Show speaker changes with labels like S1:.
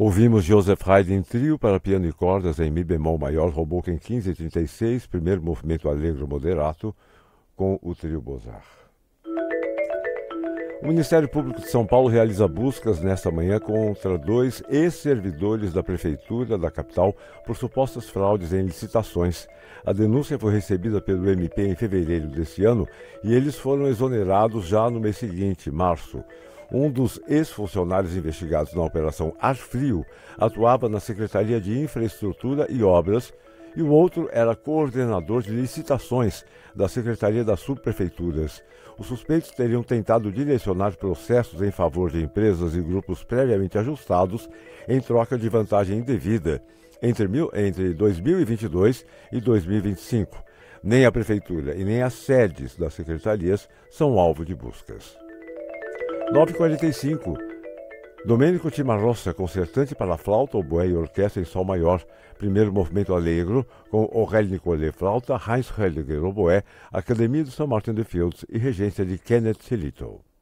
S1: Ouvimos Joseph Haydn Trio para piano e cordas em Mi bemol maior, Hoboken 1536, primeiro movimento allegro moderato, com o trio Beaux-Arts. O Ministério Público de São Paulo realiza buscas nesta manhã contra 2 ex-servidores da Prefeitura da capital por supostas fraudes em licitações. A denúncia foi recebida pelo MP em fevereiro deste ano e eles foram exonerados já no mês seguinte, março. Um dos ex-funcionários investigados na Operação Ar Frio atuava na Secretaria de Infraestrutura e Obras e o outro era coordenador de licitações da Secretaria das Subprefeituras. Os suspeitos teriam tentado direcionar processos em favor de empresas e grupos previamente ajustados em troca de vantagem indevida entre 2022 e 2025. Nem a Prefeitura e nem as sedes das secretarias são alvo de buscas. 9h45. Domenico Cimarossa, concertante para flauta, oboé e orquestra em sol maior. Primeiro movimento allegro, com Aurélie Nicolet flauta, Heinz Heidegger oboé, Academia de St. Martin de Fields e regência de Kenneth Selito.